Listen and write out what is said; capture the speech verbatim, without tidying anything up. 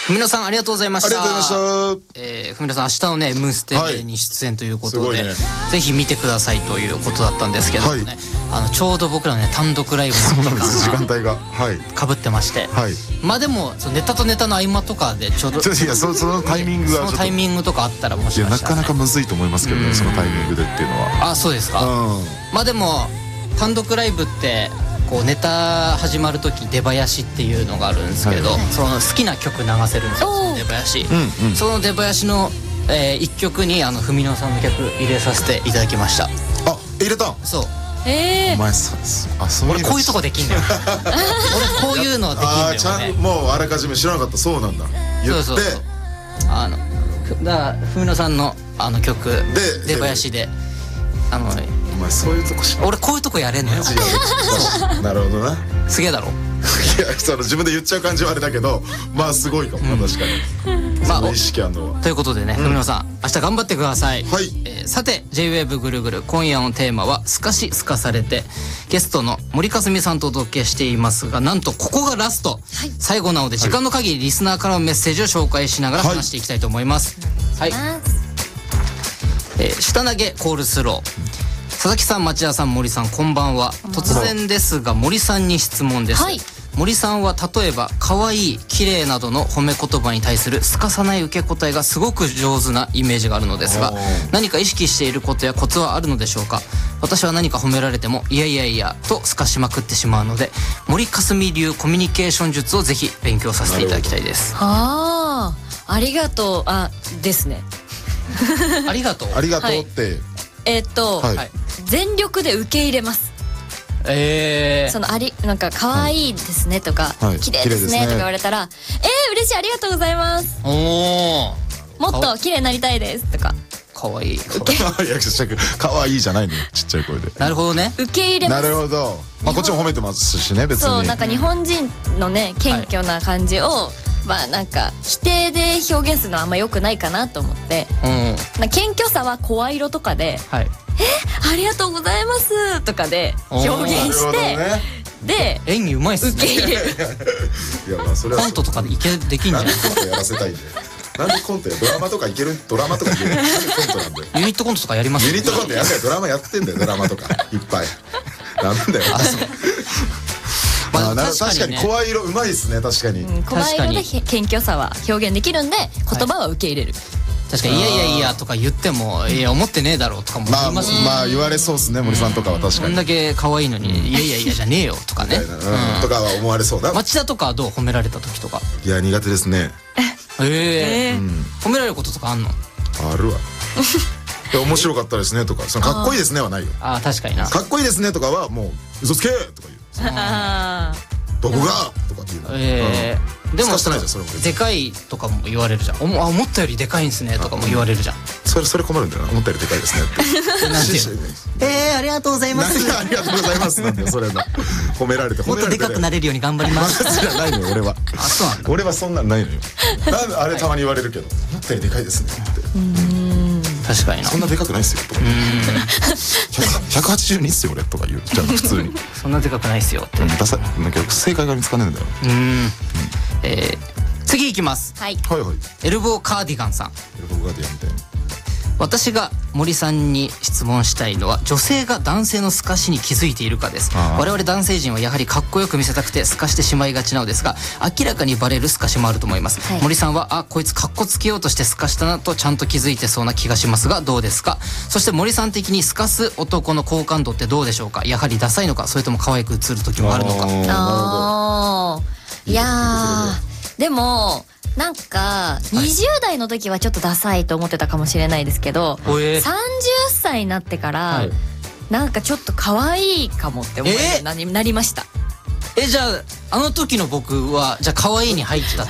文野さんありがとうございました。 ありがとうございました。 えー、文野さん明日のね「Mステ」に出演ということで、 はいね、 ぜひ見てくださいということだったんですけどもね、はい、あのちょうど僕らね単独ライブの時間帯がかぶってまして、 はい、 まあでもそのネタとネタの合間とかでちょうどいや そ, そのタイミングがそのタイミングとかあったらもしかしたら、ね、 いやなかなかむずいと思いますけどね、そのタイミングでっていうのは。 あ、そうですか。うん、まあでも単独ライブってこうネタ始まる時出囃子っていうのがあるんですけど、はい、その好きな曲流せるんですよ、その出囃子、うんうん、その出囃子の、えー、いっきょくにあの文野さんの曲入れさせていただきました。 あ、入れたん？ そう。 えー、 お前さ、あ、そういう俺こういうとこできんのよ俺こういうのできんのよ、ね、 あ、ちゃんもうあらかじめ知らなかった。そうなんだ。言って、そうそうそう、 あのだから文野さんのあの曲で出囃子で、あのお前そういうとこ知ら俺こういうとこやれんのよ。 なるほどな。 すげえだろ。 いや、その自分で言っちゃう感じはあれだけど、まあすごいかも、うん、確かに。まあ意識あんのは。 ということでね、文野さん明日頑張ってください。 はい。 えー、さて ジェイウェーブ ぐるぐる今夜のテーマはすかしすかされて、ゲストの森かすみさんとお届けしていますが、なんとここがラスト、はい、最後なので時間の限りリスナーからのメッセージを紹介しながら話していきたいと思います。はい。はい、えー、下投げコールスロー。佐々木さん、町田さん、森さん、こんばんは。突然ですが森さんに質問です。はい、森さんは例えば可愛い、綺麗などの褒め言葉に対するすかさない受け答えがすごく上手なイメージがあるのですが、何か意識していることやコツはあるのでしょうか。私は何か褒められてもいやいやいやとすかしまくってしまうので、森かすみ流コミュニケーション術をぜひ勉強させていただきたいです。 ああ、ありがとう、あですねありがとうありがとうって、はい、 えー、っと、はい、全力で受け入れます。えー、そのありなんか可愛いですねとか、はい、綺麗ですねとか言われたら、えー、嬉しい、ありがとうございます、おー、もっと綺麗になりたいですとか、 可愛い可愛いじゃないのよ、ちっちゃい声で。 なるほどね、 受け入れます。 なるほど、まあ、こっちも褒めてますしね、別に。 そう、なんか日本人のね謙虚な感じを、はい、まあなんか否定で表現するのはあんま良くないかなと思って、うん、な謙虚さは声色とかで、はい、え、ありがとうございますとかで表現して、ね、で演技うまいっすね。 受け入れる。 いや、まあそれはコントとかでいけできんじゃない。 コントやらせたいんで。なんでコントや、ドラマとかいける、ドラマとかいける。なんでコントなんだよ。 ユニットコントとかやります。 ユニットコントやんない、ドラマやってんだよ、ドラマとかいっぱい。なんだよ。あ、そう。まあ、確かに声色うまいですね、確かに。 声色で謙虚さは表現できるんで、言葉は受け入れる。 確かにいやいやいやとか言っても、いや思ってねえだろうとかも言いますね。 まあ言われそうですね、森さんとかは確かに。 こんだけ可愛いのにいやいやいやじゃねえよとかね。 とかは思われそうだ。 町田とかはどう、褒められた時とか。 いや、苦手ですね。 ええ、褒められることとかあんの？ あるわ。いや、面白かったですねとか、そのかっこいいですねはないよ。 ああ、確かにな。 かっこいいですねとかはもう嘘つけとか言う。どこがとかっていうの。ええ。でもでかいとかも言われるじゃん。おも、あ、思ったよりでかいんすねとかも言われるじゃん。 それそれ困るんだよな。思ったよりでかいですねって。 なんていうの？ええ、ありがとうございます。 ありがとうございますなんだよ、それの。褒められてもっとでかくなれるように頑張ります。 じゃないのよ、俺は。 あ、そうなんだ。 俺はそんなんないのよ。なんであれたまに言われるけど、思ったよりでかいですねって。 確かにな。 そんなでかくないっすよとか。ひゃくはちじゅうにっすよ俺とか言うじゃん、普通に。 そんなでかくないっすよって。 ダサい。なんか正解が見つかんないんだよ。うん。 えー、次いきます。 はい。 はいはい。 エルボーカーディガンさん。エルボーカーディガンみたいな。 私が森さんに質問したいのは、女性が男性の透かしに気づいているかです。我々男性陣はやはりかっこよく見せたくて透かしてしまいがちなのですが、明らかにバレる透かしもあると思います。はい、森さんは、あ、こいつかっこつけようとして透かしたなとちゃんと気づいてそうな気がしますが、どうですか？そして森さん的に透かす男の好感度ってどうでしょうか？やはりダサいのか、それとも可愛く映る時もあるのか。 あー、いやー、でもなんかにじゅう代の時はちょっとダサいと思ってたかもしれないですけど、さんじゅっさいになってからなんかちょっと可愛いかもって思うようになりました。 え、じゃああの時の僕はじゃあ可愛いに入ってた。